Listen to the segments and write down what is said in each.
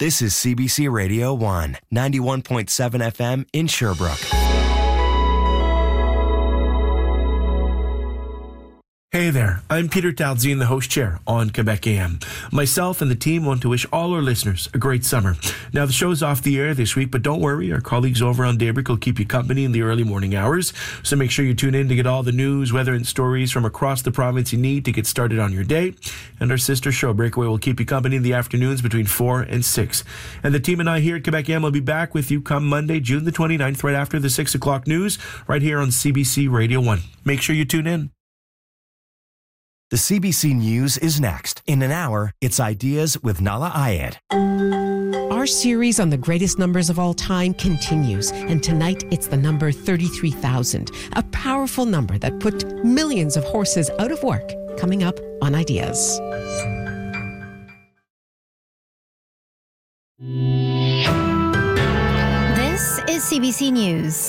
This is CBC Radio 1, 91.7 FM in Sherbrooke. Hey there, I'm Peter Talzien, the host chair on Quebec AM. Myself and the team want to wish all our listeners a great summer. Now, the show's off the air this week, but don't worry, our colleagues over on Daybreak will keep you company in the early morning hours. So make sure you tune in to get all the news, weather, and stories from across the province you need to get started on your day. And our sister show, Breakaway, will keep you company in the afternoons between 4 and 6. And the team and I here at Quebec AM will be back with you come Monday, June the 29th, right after the 6 o'clock news, right here on CBC Radio 1. Make sure you tune in. The CBC News is next. In an hour, it's Ideas with Nala Ayed. Our series on the greatest numbers of all time continues, and tonight it's the number 33,000, a powerful number that put millions of horses out of work. Coming up on Ideas. This is CBC News.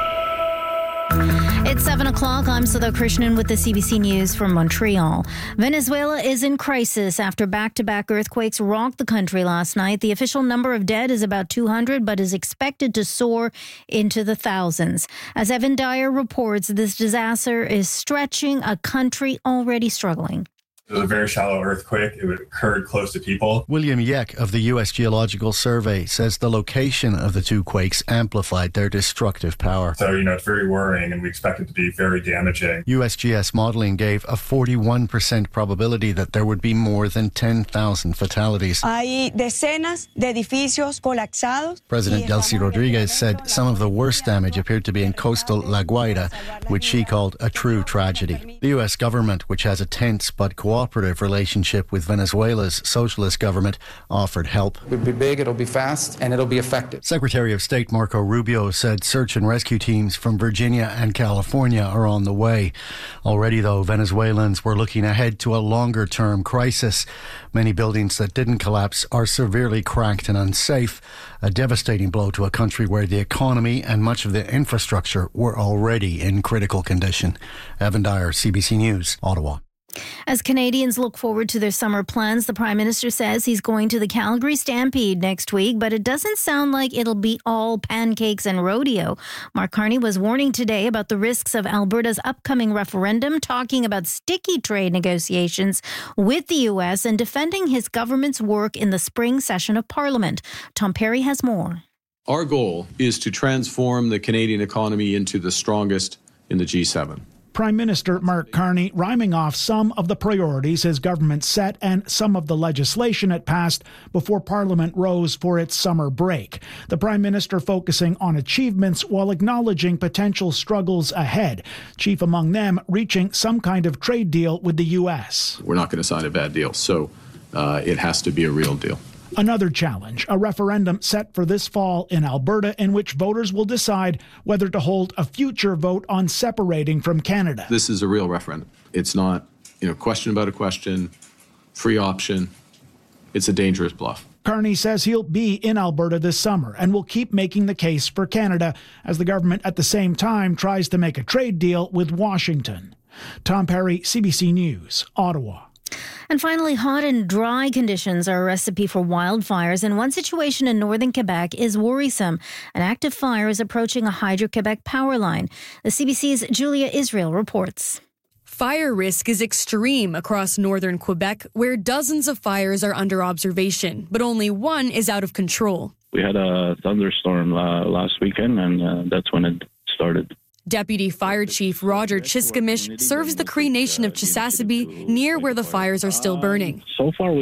It's 7 o'clock. I'm Sudha Krishnan with the CBC News from Montreal. Venezuela is in crisis after back-to-back earthquakes rocked the country last night. The official number of dead is about 200, but is expected to soar into the thousands. As Evan Dyer reports, this disaster is stretching a country already struggling. It was a very shallow earthquake. It occurred close to people. William Yeck of the U.S. Geological Survey says the location of the two quakes amplified their destructive power. So, it's very worrying, and we expect it to be very damaging. USGS modelling gave a 41% probability that there would be more than 10,000 fatalities. Hay decenas de edificios colapsados. President Delcy Rodriguez said some of the worst damage appeared to be in coastal La Guaira, which she called a true tragedy. The U.S. government, which has a tense but cooperative relationship with Venezuela's socialist government, offered help. It'll be big, it'll be fast, and it'll be effective. Secretary of State Marco Rubio said search and rescue teams from Virginia and California are on the way. Already, though, Venezuelans were looking ahead to a longer-term crisis. Many buildings that didn't collapse are severely cracked and unsafe, a devastating blow to a country where the economy and much of the infrastructure were already in critical condition. Evan Dyer, CBC News, Ottawa. As Canadians look forward to their summer plans, the Prime Minister says he's going to the Calgary Stampede next week, but it doesn't sound like it'll be all pancakes and rodeo. Mark Carney was warning today about the risks of Alberta's upcoming referendum, talking about sticky trade negotiations with the U.S. and defending his government's work in the spring session of Parliament. Tom Perry has more. Our goal is to transform the Canadian economy into the strongest in the G7. Prime Minister Mark Carney rhyming off some of the priorities his government set and some of the legislation it passed before Parliament rose for its summer break. The Prime Minister focusing on achievements while acknowledging potential struggles ahead, chief among them reaching some kind of trade deal with the U.S. We're not going to sign a bad deal, so it has to be a real deal. Another challenge, a referendum set for this fall in Alberta in which voters will decide whether to hold a future vote on separating from Canada. This is a real referendum. It's not, question about a question, free option. It's a dangerous bluff. Carney says he'll be in Alberta this summer and will keep making the case for Canada as the government at the same time tries to make a trade deal with Washington. Tom Perry, CBC News, Ottawa. And finally, hot and dry conditions are a recipe for wildfires, and one situation in northern Quebec is worrisome. An active fire is approaching a Hydro-Quebec power line. The CBC's Julia Israel reports. Fire risk is extreme across northern Quebec, where dozens of fires are under observation, but only one is out of control. We had a thunderstorm last weekend, and that's when it started. Deputy Fire Chief Roger Chiskamish serves the Cree Nation of Chisasibi, near where the fires are still burning. So far,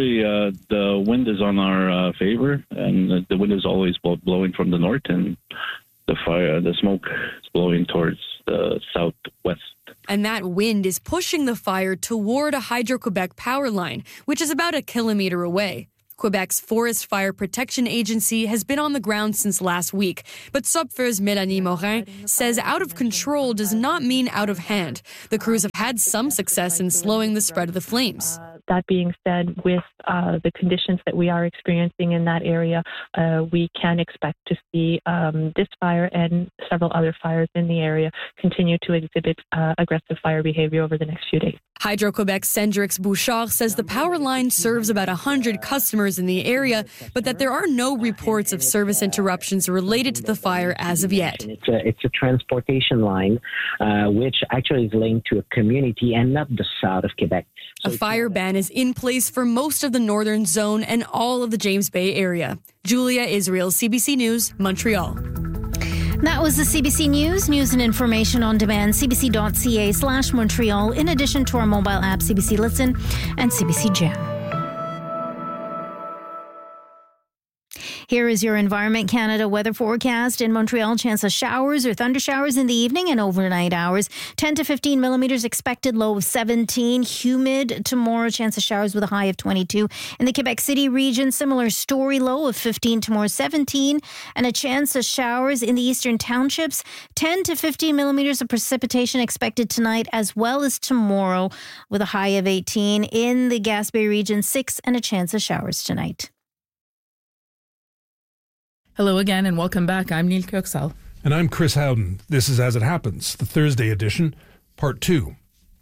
the wind is on our favor, and the wind is always blowing from the north, and the smoke is blowing towards the southwest. And that wind is pushing the fire toward a Hydro-Quebec power line, which is about a kilometer away. Quebec's Forest Fire Protection Agency has been on the ground since last week, but Sopfeuse Mélanie Morin says out of control does not mean out of hand. The crews have had some success in slowing the spread of the flames. That being said, with the conditions that we are experiencing in that area, we can expect to see this fire and several other fires in the area continue to exhibit aggressive fire behavior over the next few days. Hydro-Quebec's Cendrix Bouchard says the power line serves about 100 customers in the area, but that there are no reports of service interruptions related to the fire as of yet. It's a transportation line, which actually is linked to a community and not the south of Quebec. A fire ban is in place for most of the northern zone and all of the James Bay area. Julia Israel, CBC News, Montreal. That was the CBC News. News and information on demand, cbc.ca/Montreal, in addition to our mobile app, CBC Listen and CBC Jam. Here is your Environment Canada weather forecast. In Montreal, chance of showers or thundershowers in the evening and overnight hours. 10 to 15 millimeters expected, low of 17. Humid tomorrow, chance of showers with a high of 22. In the Quebec City region, similar story, low of 15, tomorrow 17. And a chance of showers in the eastern townships. 10 to 15 millimeters of precipitation expected tonight as well as tomorrow with a high of 18. In the Gaspé region, 6 and a chance of showers tonight. Hello again and welcome back. I'm Neil Kirksall. And I'm Chris Howden. This is As It Happens, the Thursday edition, Part 2.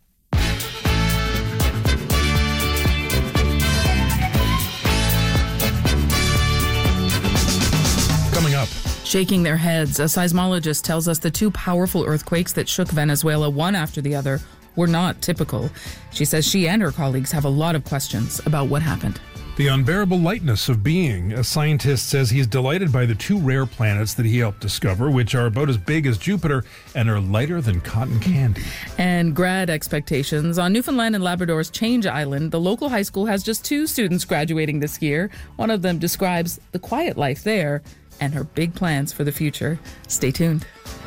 Coming up. Shaking their heads, a seismologist tells us the two powerful earthquakes that shook Venezuela one after the other were not typical. She says she and her colleagues have a lot of questions about what happened. The unbearable lightness of being. A scientist says he's delighted by the two rare planets that he helped discover, which are about as big as Jupiter and are lighter than cotton candy. And grad expectations. On Newfoundland and Labrador's Change Island, the local high school has just 2 students graduating this year. One of them describes the quiet life there and her big plans for the future. Stay tuned.